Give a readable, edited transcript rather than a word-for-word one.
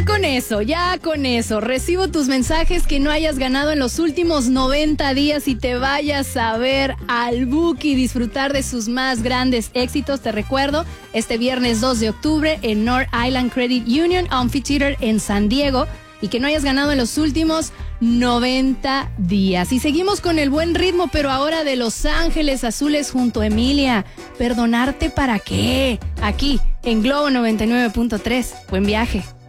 Ya con eso. Recibo tus mensajes que no hayas ganado en los últimos 90 días y te vayas a ver al Buki y disfrutar de sus más grandes éxitos. Te recuerdo, este viernes 2 de octubre en North Island Credit Union Amphitheater en San Diego, y que no hayas ganado en los últimos 90 días. Y seguimos con el buen ritmo, pero ahora de Los Ángeles Azules junto a Emilia. ¿Perdonarte para qué? Aquí en Globo 99.3. Buen viaje.